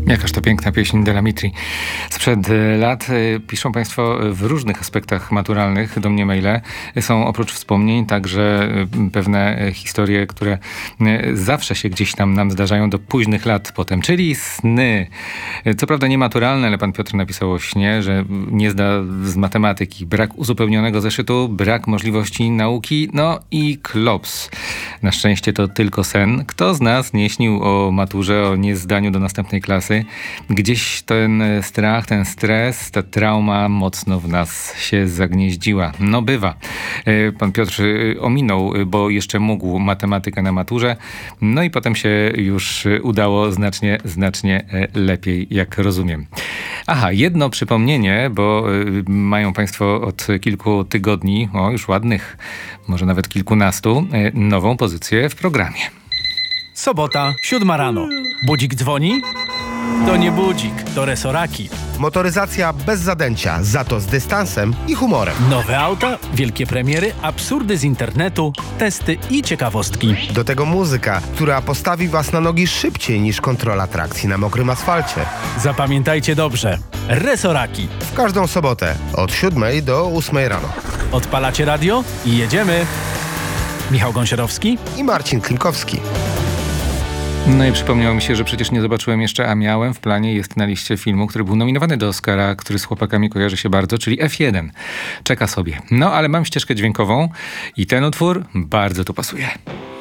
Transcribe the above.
Jakaż to piękna pieśń Della Mitri. Sprzed lat piszą Państwo w różnych aspektach maturalnych do mnie maile. Są oprócz wspomnień także pewne historie, które zawsze się gdzieś tam nam zdarzają do późnych lat potem, czyli sny. Co prawda nie maturalne, ale pan Piotr napisał o śnie, że nie zda z matematyki. Brak uzupełnionego zeszytu, brak możliwości nauki, no i klops. Na szczęście to tylko sen. Kto z nas nie śnił o maturze, o niezdaniu do następnej klasy? Gdzieś ten strach, ten stres, ta trauma mocno w nas się zagnieździła. No bywa. Pan Piotr ominął, bo jeszcze mógł matematykę na maturze. No i potem się już udało znacznie lepiej, jak rozumiem. Aha, jedno przypomnienie, bo mają Państwo od kilku tygodni, już ładnych, może nawet kilkunastu, nową pozycję w programie. Sobota, 7 rano. Budzik dzwoni? To nie budzik, to resoraki. Motoryzacja bez zadęcia, za to z dystansem i humorem. Nowe auta, wielkie premiery, absurdy z internetu, testy i ciekawostki. Do tego muzyka, która postawi was na nogi szybciej niż kontrola trakcji na mokrym asfalcie. Zapamiętajcie dobrze. Resoraki. W każdą sobotę od 7 do 8 rano. Odpalacie radio i jedziemy. Michał Gąsiorowski I Marcin Klinkowski. No i przypomniało mi się, że przecież nie zobaczyłem jeszcze, a miałem w planie, jest na liście filmu, który był nominowany do Oscara, który z chłopakami kojarzy się bardzo, czyli F1. Czeka sobie. No ale mam ścieżkę dźwiękową i ten utwór bardzo tu pasuje.